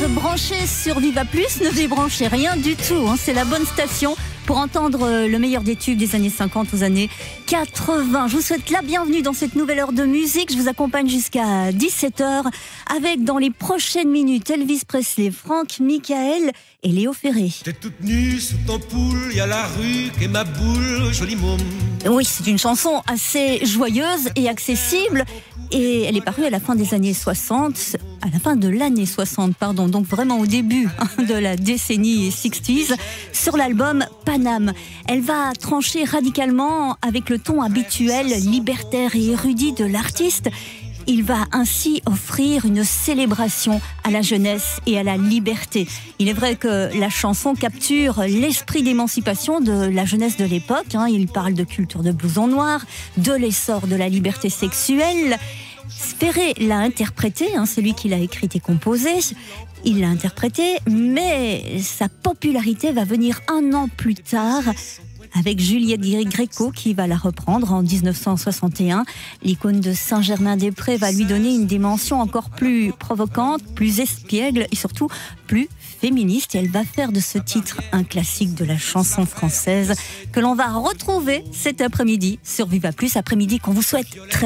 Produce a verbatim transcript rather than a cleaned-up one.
brancher sur Viva Plus, ne débranchez rien du tout. Hein. C'est la bonne station pour entendre le meilleur des tubes des années cinquante aux années quatre-vingts. Je vous souhaite la bienvenue dans cette nouvelle heure de musique. Je vous accompagne jusqu'à dix-sept heures avec, dans les prochaines minutes, Elvis Presley, Franck Michael et Léo Ferré. T'es toute nue sous ton poule, y a la rue qu'est ma boule, joli môme. Oui, c'est une chanson assez joyeuse et accessible. Et elle est parue à la fin des années soixante, à la fin de l'année soixante, pardon, donc vraiment au début hein, de la décennie soixante, sur l'album Paname. Elle va trancher radicalement avec le ton habituel, libertaire et érudit de l'artiste. Il va ainsi offrir une célébration à la jeunesse et à la liberté. Il est vrai que la chanson capture l'esprit d'émancipation de la jeunesse de l'époque. Hein. Il parle de culture de blouson noir, de l'essor de la liberté sexuelle. Ferré l'a interprété, hein, c'est lui qui l'a écrit et composé. Il l'a interprété, mais sa popularité va venir un an plus tard, avec Juliette Gréco qui va la reprendre en dix-neuf cent soixante et un. L'icône de Saint-Germain-des-Prés va lui donner une dimension encore plus provocante, plus espiègle et surtout plus féministe. Et elle va faire de ce titre un classique de la chanson française que l'on va retrouver cet après-midi sur Viva Plus, après-midi qu'on vous souhaite très